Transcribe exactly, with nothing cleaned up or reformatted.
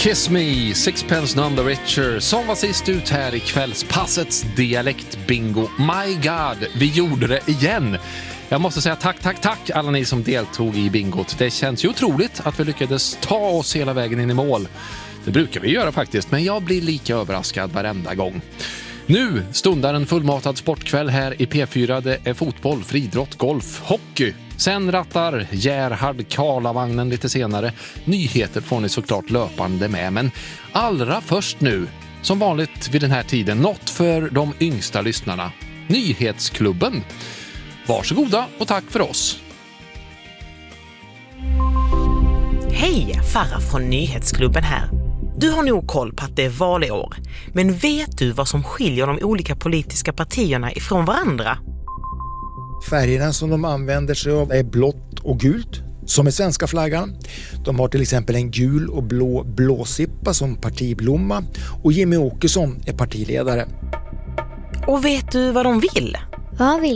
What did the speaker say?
Kiss Me, Sixpence None the Richer, som var sist ut här i kvällspassets dialektbingo. My God, vi gjorde det igen! Jag måste säga tack, tack, tack alla ni som deltog i bingot. Det känns ju otroligt att vi lyckades ta oss hela vägen in i mål. Det brukar vi göra faktiskt, men jag blir lika överraskad varenda gång. Nu stundar en fullmatad sportkväll här i P fyra. Det är fotboll, friidrott, golf, hockey. Sen rattar Gerhard Karlavagnen lite senare. Nyheter får ni såklart löpande med. Men allra först nu, som vanligt vid den här tiden, något för de yngsta lyssnarna. Nyhetsklubben. Varsågoda och tack för oss. Hej, Farah från Nyhetsklubben här. Du har nog koll på att det är val i år. Men vet du vad som skiljer de olika politiska partierna ifrån varandra? Färgerna som de använder sig av är blått och gult, som är svenska flaggan. De har till exempel en gul och blå blåsippa som partiblomma. Och Jimmy Åkesson är partiledare. Och vet du vad de vill? Vad vill